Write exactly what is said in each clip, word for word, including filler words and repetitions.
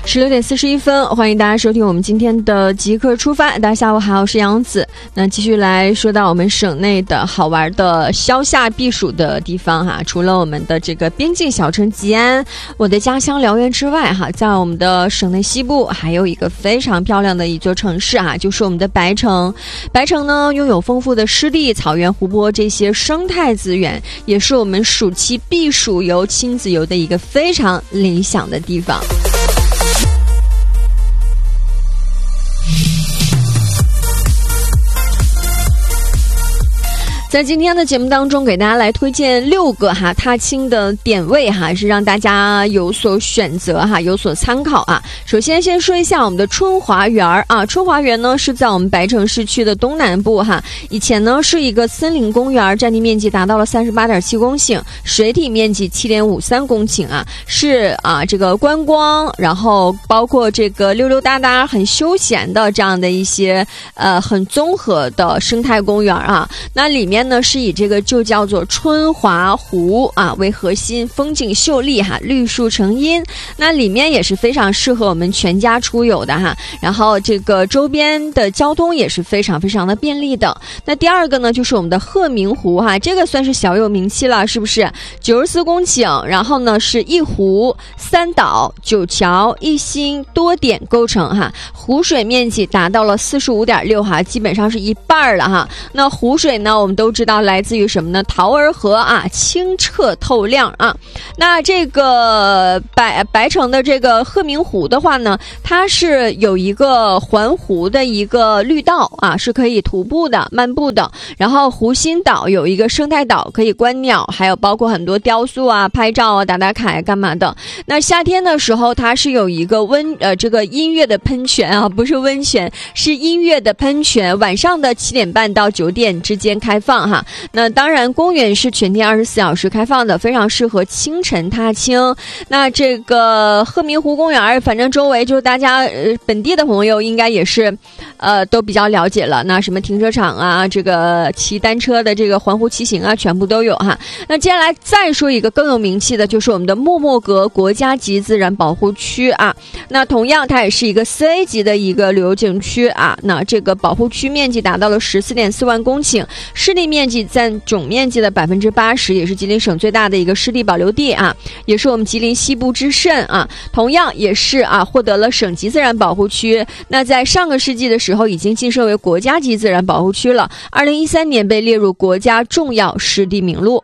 十六点四十一分，欢迎大家收听我们今天的即刻出发。大家下午好，我是杨子。那继续来说到我们省内的好玩的消夏避暑的地方哈，除了我们的这个边境小城吉安，我的家乡辽源之外哈，在我们的省内西部还有一个非常漂亮的一座城市哈，就是我们的白城。白城呢，拥有丰富的湿地、草原、湖泊这些生态资源，也是我们暑期避暑游、亲子游的一个非常理想的地方。在今天的节目当中，给大家来推荐六个哈踏青的点位哈，是让大家有所选择哈，有所参考啊。首先先说一下我们的春华园啊，春华园呢是在我们白城市区的东南部哈，以前呢是一个森林公园，占地面积达到了 三十八点七公顷，水体面积 七点五三公顷啊，是啊这个观光，然后包括这个溜溜达达很休闲的这样的一些呃很综合的生态公园啊。那里面呢是以这个就叫做春华湖啊为核心，风景秀丽哈，绿树成荫。那里面也是非常适合我们全家出游的哈，然后这个周边的交通也是非常非常的便利的。那第二个呢就是我们的鹤鸣湖哈，这个算是小有名气了，是不是？九十四公顷，然后呢是一湖三岛九桥一星多点构成哈，湖水面积达到了 四十五点六 哈，基本上是一半了哈。那湖水呢我们都知道来自于什么呢？桃儿河啊，清澈透亮啊。那这个白白城的这个鹤鸣湖的话呢，它是有一个环湖的一个绿道啊，是可以徒步的、漫步的。然后湖心岛有一个生态岛，可以观鸟，还有包括很多雕塑啊、拍照啊、打打卡干嘛的。那夏天的时候，它是有一个温呃这个音乐的喷泉啊，不是温泉，是音乐的喷泉，晚上的七点半到九点之间开放哈。那当然公园是全天二十四小时开放的，非常适合清晨踏青。那这个鹤鸣湖公园反正周围就是大家呃本地的朋友应该也是呃都比较了解了，那什么停车场啊，这个骑单车的这个环湖骑行啊全部都有哈。那接下来再说一个更有名气的，就是我们的莫莫阁国家级自然保护区啊。那同样它也是一个 四 A 级的一个旅游景区啊。那这个保护区面积达到了 十四点四万公顷，湿地面积占总面积的 百分之八十， 也是吉林省最大的一个湿地保留地啊，也是我们吉林西部之甚啊。同样也是啊获得了省级自然保护区。那在上个世纪的时候已经晋升为国家级自然保护区了，二零一三年被列入国家重要湿地名录。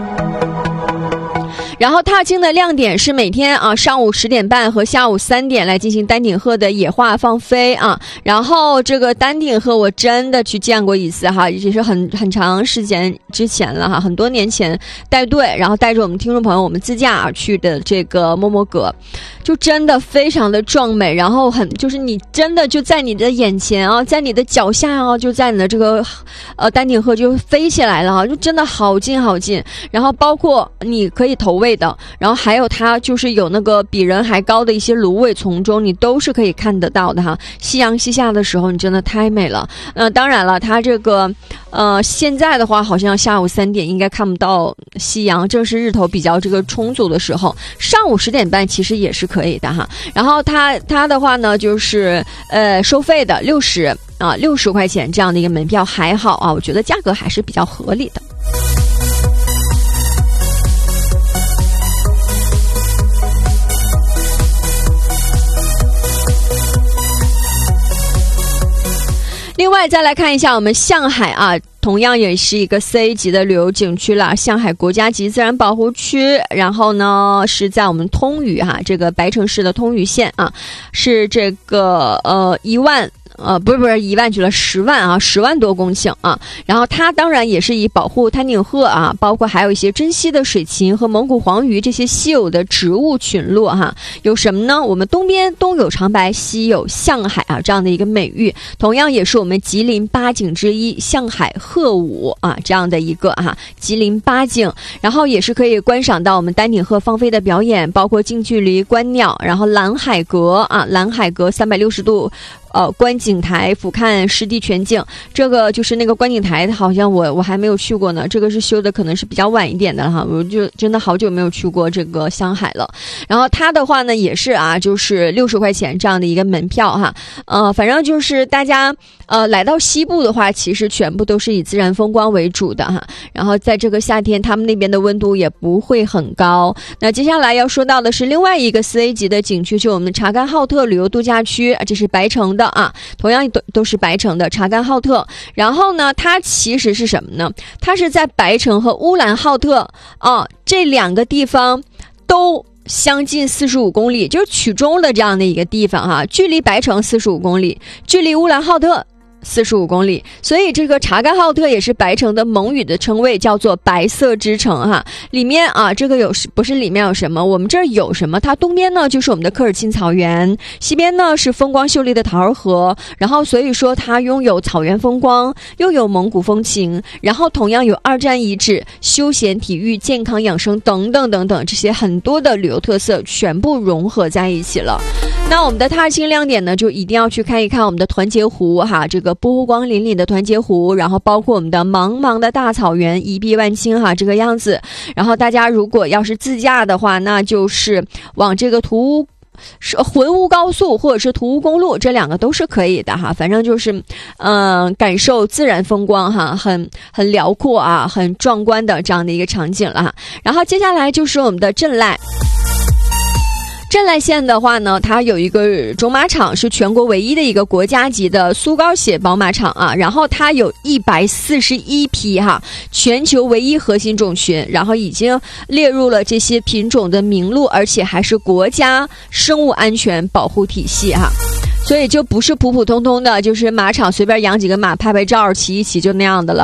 然后踏青的亮点是每天啊上午十点半和下午三点来进行丹顶鹤的野化放飞啊。然后这个丹顶鹤我真的去见过一次哈，也是很很长时间之前了哈，很多年前带队，然后带着我们听众朋友我们自驾去的这个莫莫阁，就真的非常的壮美，然后很就是你真的就在你的眼前啊，在你的脚下啊，就在你的这个呃丹顶鹤就飞起来了哈，就真的好近好近。然后包括你可以投喂的，然后还有它就是有那个比人还高的一些芦苇丛中，你都是可以看得到的哈。夕阳西下的时候，你真的太美了。呃，当然了，它这个呃现在的话，好像下午三点应该看不到夕阳，正是日头比较这个充足的时候。上午十点半其实也是可以的哈。然后它它的话呢，就是呃收费的六十啊六十块钱这样的一个门票还好啊，我觉得价格还是比较合理的。另外再来看一下我们象海啊，同样也是一个 四 A 级的旅游景区了，象海国家级自然保护区。然后呢是在我们通榆哈，这个白城市的通榆县啊，是这个呃一万呃，不是不是一万去了十万啊，十万多公顷啊。然后它当然也是以保护丹顶鹤啊，包括还有一些珍稀的水禽和蒙古黄鱼这些稀有的植物群落哈。有什么呢？我们东边东有长白，西有象海啊，这样的一个美誉。同样也是我们吉林八景之一，象海鹤舞啊，这样的一个哈吉林八景。然后也是可以观赏到我们丹顶鹤放飞的表演，包括近距离观鸟，然后蓝海阁啊，蓝海阁三百六十度。 呃观景台俯瞰湿地全景。这个就是那个观景台，好像我我还没有去过呢，这个是修的可能是比较晚一点的哈，我就真的好久没有去过这个香海了。然后它的话呢也是啊，就是六十块钱这样的一个门票哈，呃，反正就是大家呃来到西部的话，其实全部都是以自然风光为主的哈。然后在这个夏天，他们那边的温度也不会很高。那接下来要说到的是另外一个四 A 级的景区，就我们查干浩特旅游度假区，这是白城的啊，同样都都是白城的查干浩特。然后呢，它其实是什么呢？它是在白城和乌兰浩特啊这两个地方都相近四十五公里，就是曲中的这样的一个地方哈、啊，距离白城四十五公里，距离乌兰浩特四十五公里，所以这个查干浩特也是白城的蒙语的称谓，叫做白色之城哈。里面啊，这个有不是里面有什么，我们这儿有什么？它东边呢就是我们的科尔沁草原，西边呢是风光秀丽的桃儿河，然后所以说它拥有草原风光，又有蒙古风情，然后同样有二战遗址、休闲体育、健康养生等等等等这些很多的旅游特色全部融合在一起了。那我们的踏青亮点呢，就一定要去看一看我们的团结湖哈，这个波光粼粼的团结湖，然后包括我们的茫茫的大草原，一碧万顷哈，这个样子。然后大家如果要是自驾的话，那就是往这个图是浑乌高速或者是图乌公路，这两个都是可以的哈。反正就是嗯、呃，感受自然风光哈，很很辽阔啊，很壮观的这样的一个场景了哈。然后接下来就是我们的镇濑。镇濑县的话呢，它有一个种马场，是全国唯一的一个国家级的苏高血宝马场啊。然后它有一百四十一匹哈，全球唯一核心种群，然后已经列入了这些品种的名录，而且还是国家生物安全保护体系哈。所以就不是普普通通的，就是马场随便养几个马拍拍照骑一骑就那样的了。